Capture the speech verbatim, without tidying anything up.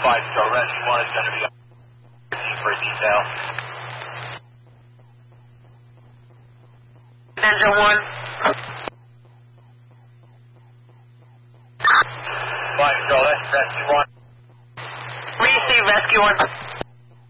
five star rescue one is going to be on for a detail. Engine one. five star, that's rescue one. Receive rescue one.